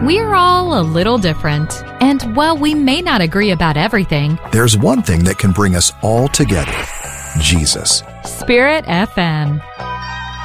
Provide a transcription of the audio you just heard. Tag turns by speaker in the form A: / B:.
A: We're all a little different, and while we may not agree about everything,
B: there's one thing that can bring us all together: Jesus.
A: Spirit FM.